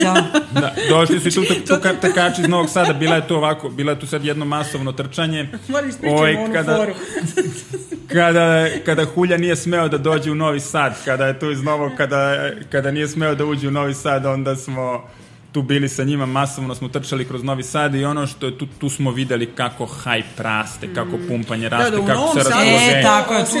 Došli su tu trkači iz Novog Sada, bila je to ovako, bila je tu sad jedno masovno trčanje. Kada Hulja nije smeo da dođe u Novi Sad, kada je tu iz Novog, kada nije smeo da uđe u Novi Sad, onda smo tu bili sa njima, masovno smo trčali kroz Novi Sad i ono što je tu smo videli kako hajp raste, kako pumpanje raste, kako se raspoloženje. Tako je,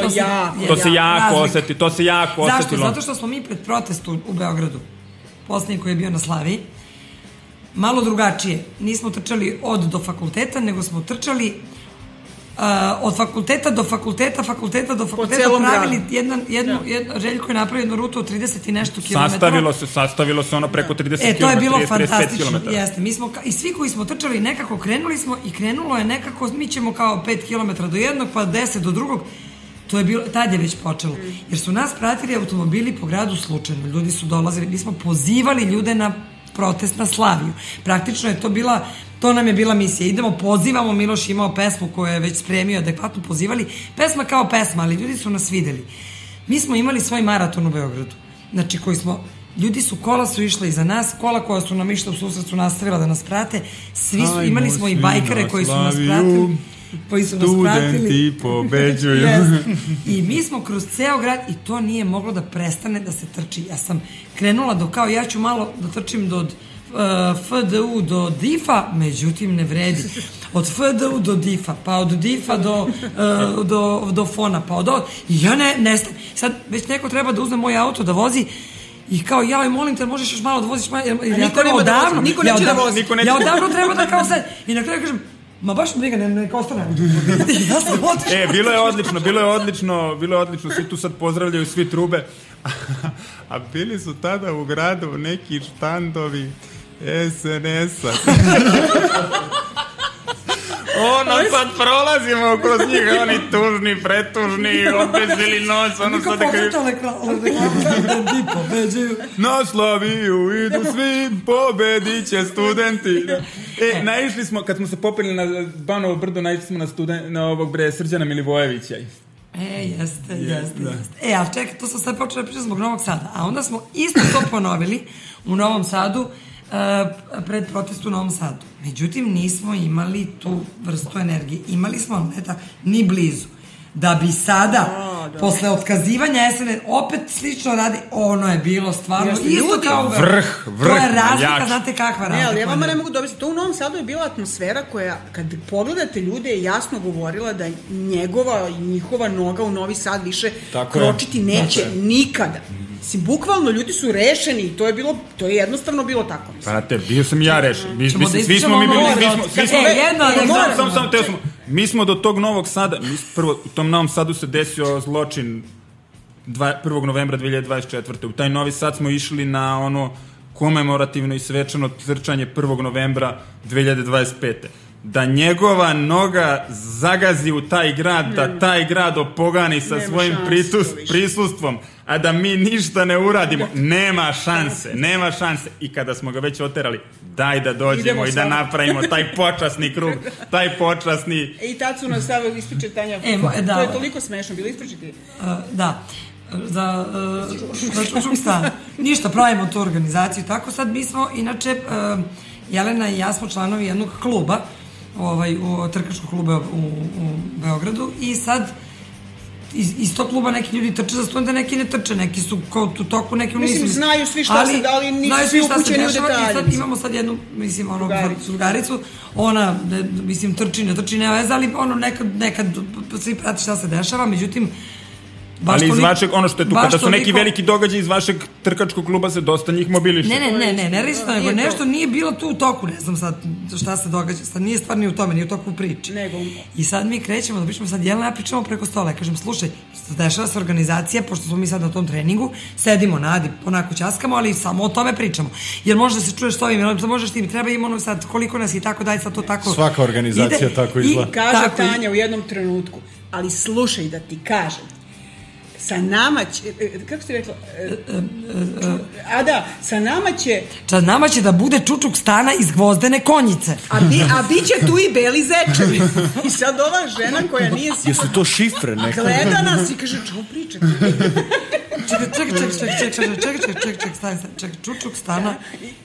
to se jako osetilo. Zašto? Zato što smo mi pred protestom u Beogradu, posljednji koji je bio na Slaviji, malo drugačije. Nismo trčali od do fakulteta, nego smo trčali od fakulteta do fakulteta, pravili Željko je napravio jednu rutu od 30 i nešto kilometara. Sastavilo se ono preko 30 kilometara. To je bilo fantastično, jeste. Mi smo, i svi koji smo trčali nekako krenuli smo i krenulo je nekako, mi ćemo kao 5 kilometara do jednog, pa 10 do drugog. To je bilo, tad je već počelo. Jer su nas pratili automobili po gradu slučajno. Ljudi su dolazili, mi smo pozivali ljude na protest na Slaviju. Praktično je to nam je bila misija. Idemo, pozivamo, Miloš imao pesmu koju je već spremio, adekvatno pozivali. Pesma kao pesma, ali ljudi su nas videli. Mi smo imali svoj maraton u Beogradu. Znači, kola su išla iza nas, kola koja su nam išla u susret su nastavila da nas prate. Imali smo i bajkare koji su nas pratili. Studenti pobeđuju. I mi smo kroz ceo grad i to nije moglo da prestane da se trči. Ja sam krenula ja ću malo da trčim do FDU do DIF-a, međutim ne vredi. Od FDU do DIF-a, pa od DIF-a do Fona, pa od i ja ne stajem. Sad već neko treba da uzme moj auto da vozi i kao joj molim te možeš još malo da voziš, niko neće da vozi. Ja odavno treba da kao sad i na kraju kažem ma baš mi briga, neka ostane. Ja sam otišla. Bilo je odlično, svi tu sad pozdravljaju, svi trube. A bili su tada u gradu neki štandovi SNS-a. Sad prolazimo kroz njih, oni tužni, pretužni, obezili nos. Niko pokretale na Slaviju idu svi, pobedit će studenti. Naišli smo, kad smo se popeli na Banovo brdo, naišli smo na ovog Srđana Milivojevića. Jeste. Ali čekaj, to sam sad počela pričati zbog Novog Sada. A onda smo isto to ponovili u Novom Sadu, pred protest u Novom Sadu. Međutim, nismo imali tu vrstu energije. Imali smo, ni blizu. Da bi sada, posle otkazivanja SNS, opet slično radi, ono je bilo stvarno isto kao vrh. To je razlika, znate kakva razlika. Ne, ali ja vama ne mogu dobiti. To u Novom Sadu je bila atmosfera koja, kad pogledate ljude, je jasno govorila da njihova noga u Novi Sad više kročiti neće nikada. Bukvalno, ljudi su rešeni i to je jednostavno bilo tako. Prate, bio sam ja rešen. Svi smo mi bili... Mi smo do tog Novog Sada, prvo, u tom Novom Sadu se desio zločin 1. novembra 2024. U taj Novi Sad smo išli na ono komemorativno i svečano trčanje 1. novembra 2025. Da njegova noga zagazi u taj grad, da taj grad opogani sa svojim prisustvom, a da mi ništa ne uradimo, nema šanse. I kada smo ga već oterali, daj da dođemo i da napravimo taj počasni krug, taj počasni... I tad su nas stavili ističe Tanja. To je toliko smešno, bilo ispričiti. Da. Za čučuk stan. Ništa, pravimo tu organizaciju. Tako sad mi smo, inače, Jelena i ja smo članovi jednog kluba, trkačkog kluba u Beogradu i sad iz tog kluba neki ljudi trče za studente, neki ne trče, neki su u toku, neki nisu. Mislim, znaju svi šta se, ali nisu svi upućeni u detalje. Imamo sad jednu, drugaricu, ona, ne trči, nema veze, ali nekad svi prati šta se dešava, međutim, ali iz vašeg, ono što je tu, kada su neki veliki događaji iz vašeg trkačkog kluba se dosta njih mobiliše. Ne risto, nego nešto nije bilo tu u toku, ne znam sad šta se događa, sad nije stvar ni u tome, ni u toku priči. I sad mi krećemo da pričamo, sad Jelena pričamo preko stola, ja kažem, slušaj, dešava se organizacija, pošto smo mi sad na tom treningu, sedimo na Adi, onako ćaskamo, ali samo o tome pričamo. Jer može da se čuješ s ovim, možeš ti, treba im ono sad, koliko nas i tako daj, sad to tako. Svaka organizacija tako izgleda. Kaže Tanja u jednom trenutku, ali slušaj da ti kažem, sa nama će, kako si rekla? Sa nama će da bude čučuk stana iz gvozdene konjice. A bit će tu i beli zečevi. I sad ova žena koja nije sigurna... Jesu to šifre neka? Gleda nas i kaže, čemu pričate? čekaj, čučuk stana.